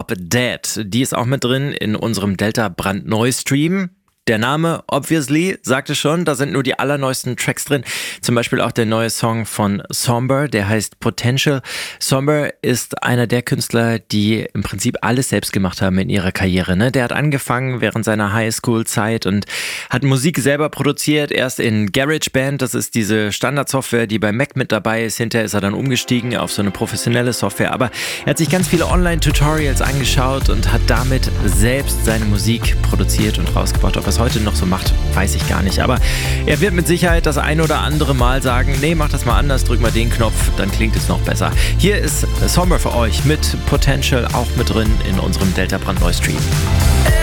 Drop Dead. Die ist auch mit drin in unserem Delta brandneu Stream. Der Name, obviously, sagte schon, da sind nur die allerneuesten Tracks drin. Zum Beispiel auch der neue Song von Somber, der heißt Potential. Somber ist einer der Künstler, die im Prinzip alles selbst gemacht haben in ihrer Karriere. Ne? Der hat angefangen während seiner Highschool-Zeit und hat Musik selber produziert. Erst in GarageBand, das ist diese Standardsoftware, die bei Mac mit dabei ist. Hinterher ist er dann umgestiegen auf so eine professionelle Software. Aber er hat sich ganz viele Online-Tutorials angeschaut und hat damit selbst seine Musik produziert und rausgebracht. Ob er es heute noch so macht, weiß ich gar nicht. Aber er wird mit Sicherheit das ein oder andere Mal sagen, nee, mach das mal anders, drück mal den Knopf, dann klingt es noch besser. Hier ist Somber für euch mit Potential auch mit drin in unserem Delta brandneu Stream.